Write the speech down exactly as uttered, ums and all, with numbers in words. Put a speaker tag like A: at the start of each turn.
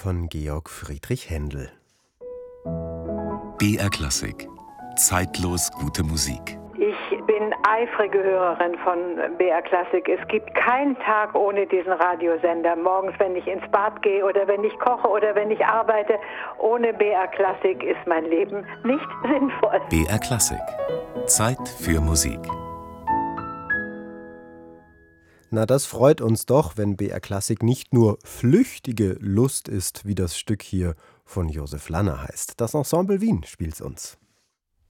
A: von Georg Friedrich Händel.
B: B R Klassik. Zeitlos gute Musik.
C: Ich bin eifrige Hörerin von B R Klassik. Es gibt keinen Tag ohne diesen Radiosender. Morgens, wenn ich ins Bad gehe oder wenn ich koche oder wenn ich arbeite. Ohne B R Klassik ist mein Leben nicht sinnvoll.
B: B R Klassik. Zeit für Musik.
A: Na, das freut uns doch, wenn B R Klassik nicht nur flüchtige Lust ist, wie das Stück hier von Josef Lanner heißt. Das Ensemble Wien spielt's uns.